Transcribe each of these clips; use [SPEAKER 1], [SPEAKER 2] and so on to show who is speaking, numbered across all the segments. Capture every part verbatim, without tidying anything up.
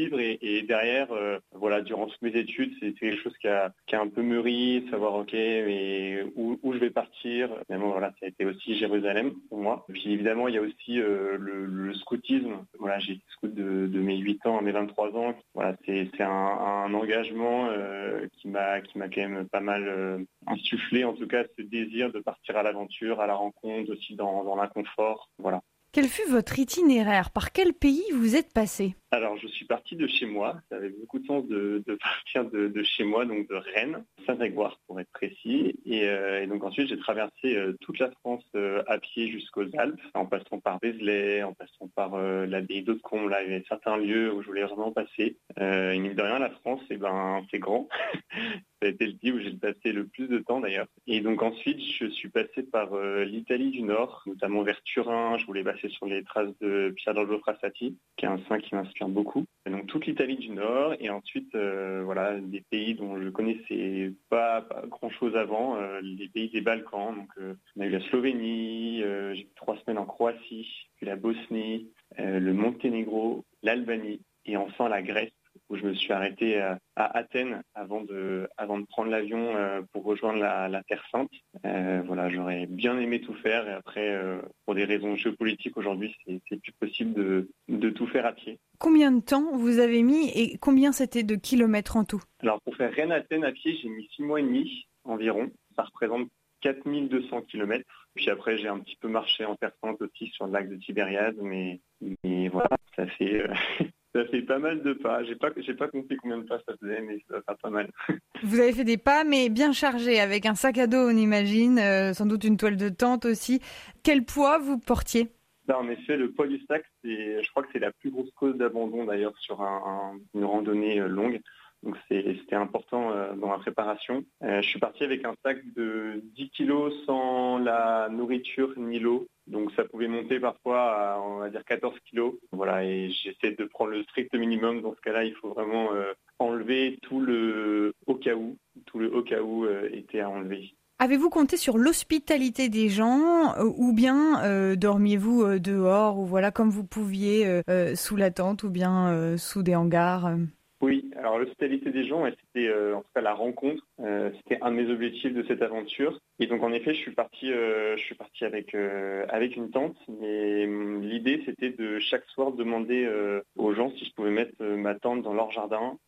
[SPEAKER 1] vivre et, et derrière, euh, voilà, durant toutes mes études, c'est, c'est quelque chose qui a, qui a un peu mûri, savoir ok, mais où, où je vais partir. Évidemment, voilà, ça a été aussi Jérusalem pour moi. Puis évidemment, il y a aussi euh, le, le scoutisme. Voilà, j'ai été scout de, de mes huit ans à mes vingt-trois ans. Voilà, c'est, c'est un, un engagement euh, qui m'a, qui m'a quand même pas mal euh, insufflé, en tout cas, ce désir de partir à l'aventure, à la rencontre, aussi dans, dans l'inconfort. Voilà.
[SPEAKER 2] Quel fut votre itinéraire? Par quel pays vous êtes passé?
[SPEAKER 1] Alors, je suis parti de chez moi. Ça avait beaucoup de sens de, de partir de, de chez moi, donc de Rennes, Saint-Grégoire pour être précis. Et, euh, et donc ensuite, j'ai traversé euh, toute la France euh, à pied jusqu'aux Alpes, en passant par Vézelay, en passant par euh, l'abbaye d'Hautecombe. Là, il y avait certains lieux où je voulais vraiment passer. Euh, et mine de rien, la France, eh ben, c'est grand. Ça a été le pays où j'ai passé le plus de temps d'ailleurs. Et donc ensuite, je suis passé par euh, l'Italie du Nord, notamment vers Turin. Je voulais passer sur les traces de Pier d'Angelo Frassati, qui est un saint qui m'inspire beaucoup. Et donc toute l'Italie du Nord et ensuite, euh, voilà, des pays dont je connaissais pas, pas grand-chose avant, euh, les pays des Balkans. Donc euh, on a eu la Slovénie, euh, j'ai eu trois semaines en Croatie, puis la Bosnie, euh, le Monténégro, l'Albanie et enfin la Grèce, où je me suis arrêté à, à Athènes avant de, avant de prendre l'avion euh, pour rejoindre la, la Terre Sainte. Euh, voilà, j'aurais bien aimé tout faire et après, euh, pour des raisons géopolitiques aujourd'hui, c'est, c'est plus possible de, de tout faire à pied.
[SPEAKER 2] Combien de temps vous avez mis et combien c'était de kilomètres en tout?
[SPEAKER 1] Alors pour faire Rennes-Athènes à pied, j'ai mis six mois et demi environ. Ça représente quatre mille deux cents kilomètres. Puis après, j'ai un petit peu marché en Terre Sainte aussi sur le lac de Tibériade, mais, mais voilà, ça fait... Euh... Ça fait pas mal de pas. J'ai pas, j'ai pas compris combien de pas ça faisait, mais ça va pas mal.
[SPEAKER 2] Vous avez fait des pas, mais bien chargés, avec un sac à dos, on imagine, euh, sans doute une toile de tente aussi. Quel poids vous portiez?
[SPEAKER 1] Ben, en effet, le poids du sac, c'est, je crois que c'est la plus grosse cause d'abandon d'ailleurs sur un, un, une randonnée longue. Donc c'est, c'était important euh, dans la préparation. Euh, je suis parti avec un sac de dix kilos sans la nourriture ni l'eau. Donc ça pouvait monter parfois à, on va dire, quatorze kilos. Voilà, et j'essaie de prendre le strict minimum. Dans ce cas-là, il faut vraiment euh, enlever tout le au cas où. Tout le au cas où euh, était à enlever.
[SPEAKER 2] Avez-vous compté sur l'hospitalité des gens euh, ou bien euh, dormiez-vous euh, dehors ou voilà comme vous pouviez euh, euh, sous la tente ou bien euh, sous des hangars euh...
[SPEAKER 1] Oui, alors l'hospitalité des gens, c'était euh, en tout cas la rencontre. Euh, c'était un de mes objectifs de cette aventure. Et donc en effet, je suis parti, euh, je suis parti avec euh, avec une tente. Mais euh, l'idée, c'était de chaque soir demander euh, aux gens si je pouvais mettre euh, ma tente dans leur jardin.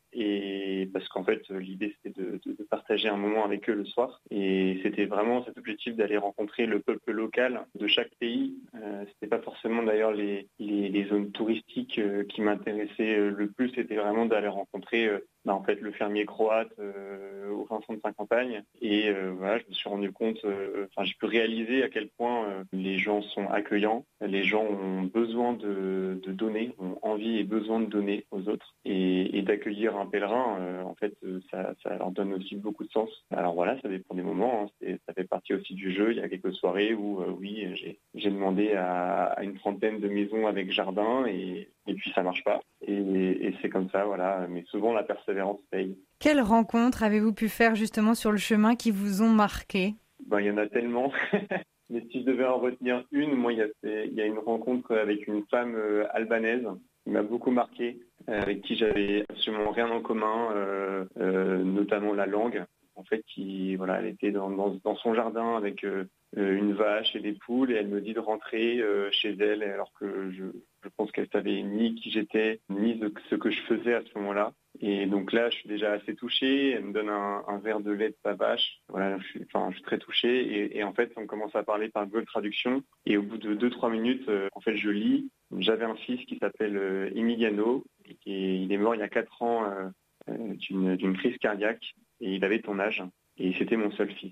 [SPEAKER 1] Et parce qu'en fait, l'idée, c'était de, de, de partager un moment avec eux le soir. Et c'était vraiment cet objectif d'aller rencontrer le peuple local de chaque pays. Euh, c'était pas forcément d'ailleurs les, les, les zones touristiques euh, qui m'intéressaient le plus. C'était vraiment d'aller rencontrer euh, bah, en fait, le fermier croate euh, au fin fond de sa campagne. Et euh, voilà, je me suis rendu compte, euh, enfin, j'ai pu réaliser à quel point euh, les gens sont accueillants. Les gens ont besoin de, de donner, ont envie et besoin de donner aux autres. Et, et d'accueillir un pèlerin, euh, en fait, ça, ça leur donne aussi beaucoup de sens. Alors voilà, ça dépend des moments. Hein. C'est, ça fait partie aussi du jeu. Il y a quelques soirées où, euh, oui, j'ai, j'ai demandé à, à une trentaine de maisons avec jardin et, et puis ça marche pas. Et, et c'est comme ça, voilà. Mais souvent, la persévérance paye.
[SPEAKER 2] Quelles rencontres avez-vous pu faire justement sur le chemin qui vous ont marqué?
[SPEAKER 1] Ben, il y en a tellement. Mais si je devais en retenir une, moi, il y a, il y a une rencontre avec une femme euh, albanaise qui m'a beaucoup marqué, euh, avec qui j'avais absolument rien en commun, euh, euh, notamment la langue. En fait, qui, voilà, elle était dans, dans, dans son jardin avec euh, une vache et des poules et elle me dit de rentrer euh, chez elle alors que je, je pense qu'elle savait ni qui j'étais, ni de ce que je faisais à ce moment-là. Et donc là, je suis déjà assez touché. Elle me donne un, un verre de lait de sa vache. Voilà, je suis, enfin, je suis très touché. Et, et en fait, on commence à parler par Google Traduction. Et au bout de deux trois minutes, euh, en fait, je lis. J'avais un fils qui s'appelle euh, Emiliano. Et qui, il est mort il y a quatre ans euh, euh, d'une, d'une crise cardiaque. Et il avait ton âge. Et c'était mon seul fils.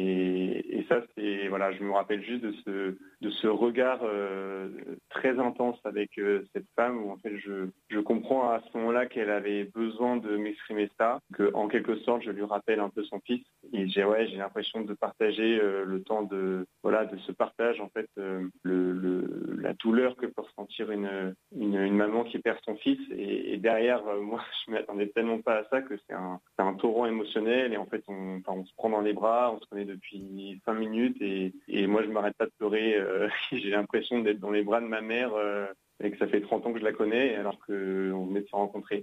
[SPEAKER 1] Et, et ça, c'est voilà, je me rappelle juste de ce de ce regard euh, très intense avec euh, cette femme où en fait je je comprends à ce moment-là qu'elle avait besoin de m'exprimer ça, que en quelque sorte je lui rappelle un peu son fils. Et j'ai ouais, j'ai l'impression de partager euh, le temps de voilà de ce partage en fait euh, le, le la douleur que peut ressentir une une, une maman qui perd son fils. Et, et derrière euh, moi je m'attendais tellement pas à ça que c'est un c'est un torrent émotionnel et en fait on enfin, on se prend dans les bras, on se connaît depuis cinq minutes et, et moi je m'arrête pas de pleurer. Euh, j'ai l'impression d'être dans les bras de ma mère euh, et que ça fait trente ans que je la connais alors qu'on venait de se rencontrer.